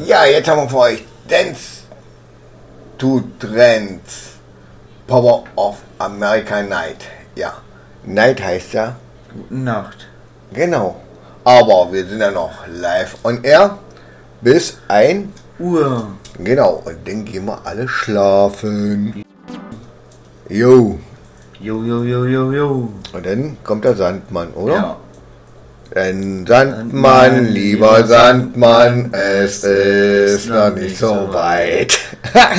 Ja, jetzt haben wir für euch Dance to Trends Power of America Night. Ja, Night heißt ja Gute Nacht. genau. Aber wir sind ja noch live on air bis 1 Uhr. Genau, und dann gehen wir alle schlafen. Jo. Jo, jo, jo, jo, jo. Und dann kommt der Sandmann, oder? Ja. Ein Sandmann, lieber Sandmann, es ist noch nicht so weit.